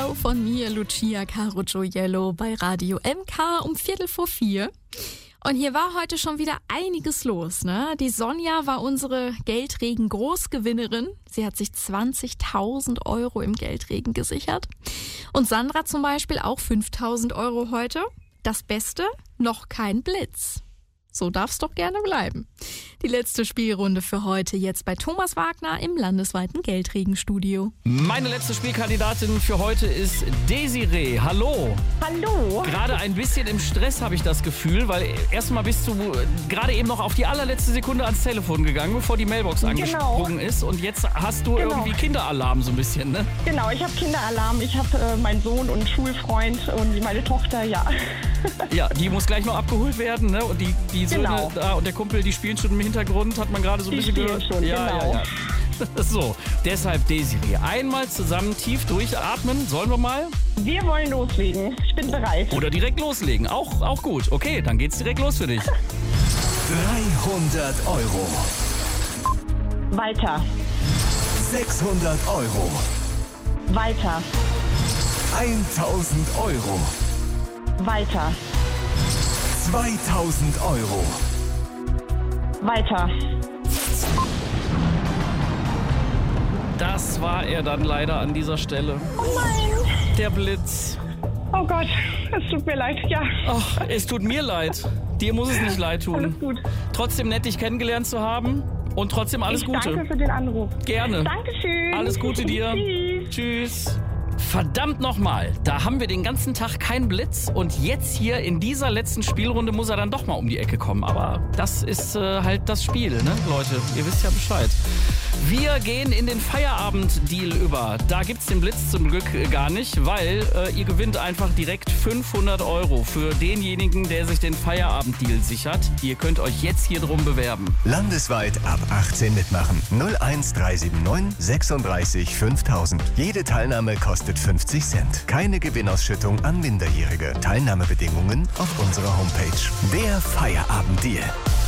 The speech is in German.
Show von mir, Lucia Caro Gioiello, bei Radio MK um 3:45. Und hier war heute schon wieder einiges los, ne? Die Sonja war unsere Geldregen-Großgewinnerin. Sie hat sich 20.000 Euro im Geldregen gesichert. Und Sandra zum Beispiel auch 5.000 Euro heute. Das Beste, noch kein Blitz. So darf's doch gerne bleiben. Die letzte Spielrunde für heute jetzt bei Thomas Wagner im landesweiten Geldregenstudio. Meine letzte Spielkandidatin für heute ist Desiree. Hallo. Hallo. Gerade ein bisschen im Stress habe ich das Gefühl, weil erstmal bist du gerade eben noch auf die allerletzte Sekunde ans Telefon gegangen, bevor die Mailbox angesprungen ist. Und jetzt hast du irgendwie Kinderalarm so ein bisschen, ne? Genau, ich habe Kinderalarm. Ich habe meinen Sohn und einen Schulfreund und meine Tochter, ja. Ja, die muss gleich noch abgeholt werden, ne? Und die Söhne da und der Kumpel, die spielen schon im Hintergrund, hat man gerade so ein bisschen gehört. Schon, ja. So, deshalb Desiree, einmal zusammen tief durchatmen. Sollen wir mal? Wir wollen loslegen. Ich bin bereit. Oder direkt loslegen. Auch gut. Okay, dann geht's direkt los für dich. 300 Euro. Weiter. 600 Euro. Weiter. 1000 Euro. Weiter. 2000 Euro. Weiter. Das war er dann leider an dieser Stelle. Oh nein. Der Blitz. Oh Gott, es tut mir leid, ja. Ach, es tut mir leid. Dir muss es nicht leid tun. Alles gut. Trotzdem nett, dich kennengelernt zu haben. Und trotzdem alles Gute. Danke für den Anruf. Gerne. Dankeschön. Alles Gute dir. Tschüss. Verdammt nochmal, da haben wir den ganzen Tag keinen Blitz und jetzt hier in dieser letzten Spielrunde muss er dann doch mal um die Ecke kommen. Aber das ist halt das Spiel, ne, Leute? Ihr wisst ja Bescheid. Wir gehen in den Feierabend-Deal über. Da gibt's den Blitz zum Glück gar nicht, weil ihr gewinnt einfach direkt 500 Euro für denjenigen, der sich den Feierabend-Deal sichert. Ihr könnt euch jetzt hier drum bewerben. Landesweit ab 18 mitmachen. 01379 36 5000. Jede Teilnahme kostet 50 Cent. Keine Gewinnausschüttung an Minderjährige. Teilnahmebedingungen auf unserer Homepage. Der Feierabend-Deal.